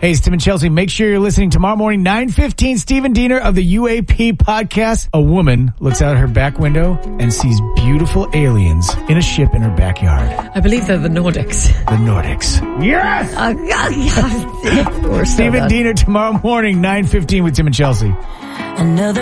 Hey, it's Tim and Chelsea. Make sure you're listening tomorrow morning, 9:15. Stephen Diener of the UAP podcast. A woman looks out her back window and sees beautiful aliens in a ship in her backyard. I believe they're the Nordics. The Nordics. Yes! Stephen Diener tomorrow morning, 9:15 with Tim and Chelsea. Another